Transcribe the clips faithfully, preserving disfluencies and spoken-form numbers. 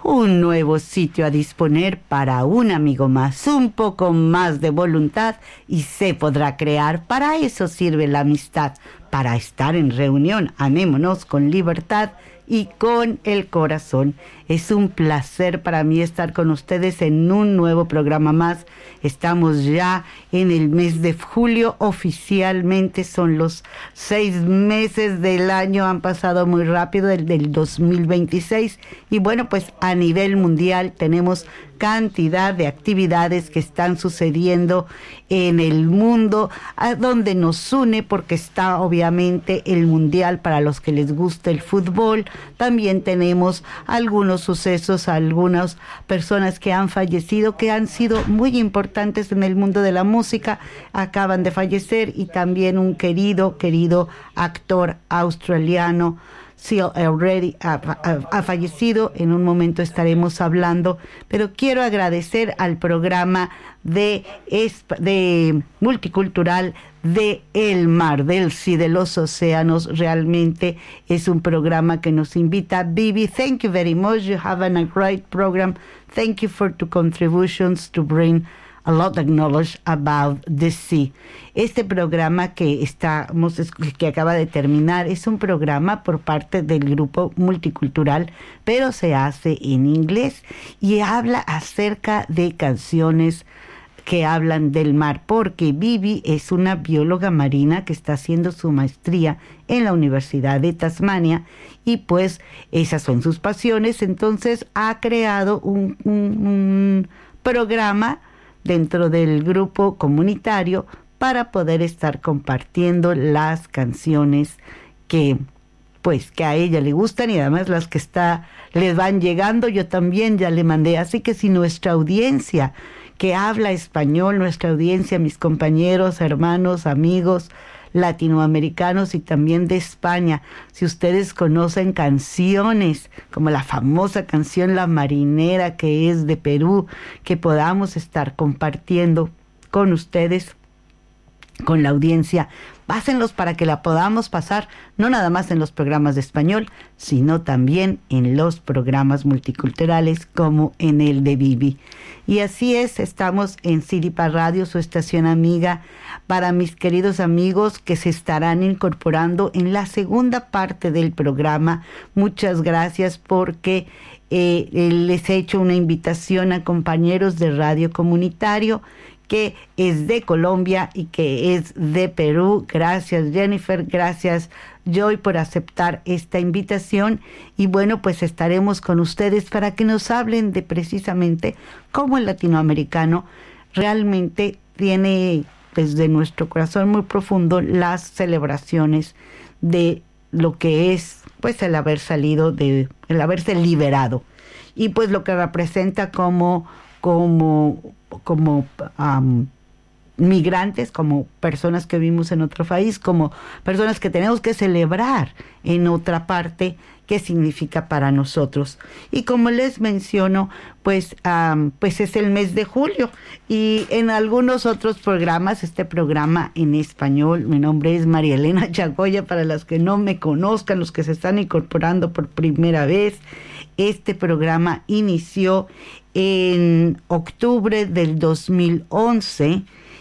un nuevo sitio a disponer para un amigo más, un poco más de voluntad y se podrá crear. Para eso sirve la amistad, para estar en reunión. Amémonos con libertad y con el corazón. Es un placer para mí estar con ustedes en un nuevo programa más. Estamos ya en el mes de julio, oficialmente son los seis meses del año, han pasado muy rápido, del, del dos mil veintiséis, y bueno, pues a nivel mundial tenemos cantidad de actividades que están sucediendo en el mundo, a donde nos une, porque está obviamente el mundial para los que les gusta el fútbol. También tenemos algunos sucesos, algunas personas que han fallecido, que han sido muy importantes en el mundo de la música, acaban de fallecer, y también un querido, querido actor australiano, Seal Already, ha, ha, ha fallecido. En un momento estaremos hablando, pero quiero agradecer al programa de, de multicultural de El Mar, del Sí, de los Océanos. Realmente es un programa que nos invita. Bibi, thank you very much. You have a great program. Thank you for your contributions to bring a lot of knowledge about the sea. Este programa que estamos, que acaba de terminar, es un programa por parte del grupo multicultural, pero se hace en inglés y habla acerca de canciones que hablan del mar, porque Bibi es una bióloga marina que está haciendo su maestría en la Universidad de Tasmania, y pues esas son sus pasiones. Entonces ha creado un, un, un programa dentro del grupo comunitario para poder estar compartiendo las canciones que pues que a ella le gustan, y además las que está les van llegando. Yo también ya le mandé, así que si nuestra audiencia que habla español, nuestra audiencia, mis compañeros, hermanos, amigos latinoamericanos y también de España, si ustedes conocen canciones como la famosa canción La Marinera, que es de Perú, que podamos estar compartiendo con ustedes, con la audiencia, pásenlos para que la podamos pasar, no nada más en los programas de español, sino también en los programas multiculturales como en el de Bibi. Y así es, estamos en Siripa Radio, su estación amiga, para mis queridos amigos que se estarán incorporando en la segunda parte del programa. Muchas gracias, porque eh, les he hecho una invitación a compañeros de Radio Comunitario que es de Colombia y que es de Perú. Gracias, Jennifer, gracias, Joy, por aceptar esta invitación. Y bueno, pues estaremos con ustedes para que nos hablen de precisamente cómo el latinoamericano realmente tiene desde nuestro corazón muy profundo las celebraciones de lo que es pues el haber salido, de el haberse liberado, y pues lo que representa como como como um, migrantes, como personas que vivimos en otro país, como personas que tenemos que celebrar en otra parte, qué significa para nosotros. Y como les menciono, pues, um, pues es el mes de julio, y en algunos otros programas, este programa en español, mi nombre es María Elena Chagoya, para las que no me conozcan, los que se están incorporando por primera vez. Este programa inició en octubre del dos mil once,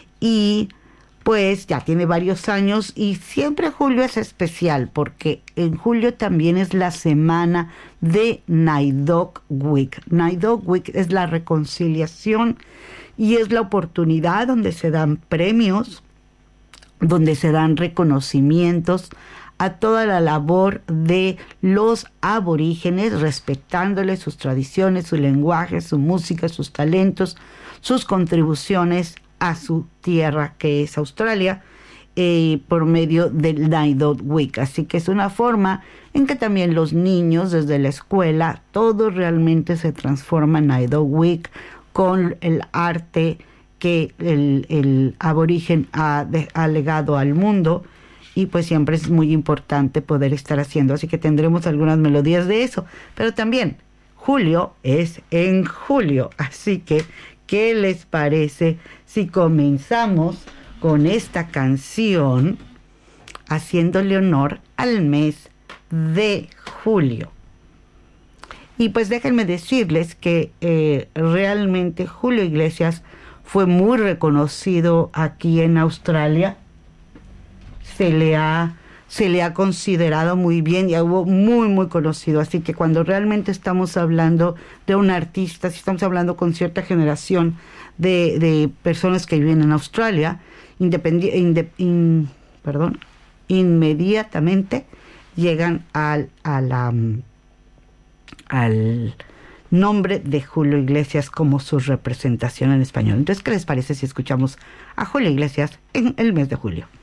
y pues ya tiene varios años, y siempre julio es especial porque en julio también es la semana de Naidog Week. Naidog Week es la reconciliación y es la oportunidad donde se dan premios, donde se dan reconocimientos a toda la labor de los aborígenes, respetándoles sus tradiciones, su lenguaje, su música, sus talentos, sus contribuciones a su tierra, que es Australia, eh, por medio del Naidog Week. Así que es una forma en que también los niños desde la escuela, todo realmente se transforma en Naidog Week, con el arte que el, el aborigen ha, de, ha legado al mundo. Y pues siempre es muy importante poder estar haciendo, así que tendremos algunas melodías de eso. Pero también julio es en julio, así que ¿qué les parece si comenzamos con esta canción haciéndole honor al mes de julio? Y pues déjenme decirles que eh, realmente Julio Iglesias fue muy reconocido aquí en Australia. Se le ha, se le ha considerado muy bien y hubo muy, muy conocido. Así que cuando realmente estamos hablando de un artista, si estamos hablando con cierta generación de, de personas que viven en Australia, independi- inde- in- perdón, inmediatamente llegan al, a la, al nombre de Julio Iglesias como su representación en español. Entonces, ¿qué les parece si escuchamos a Julio Iglesias en el mes de julio?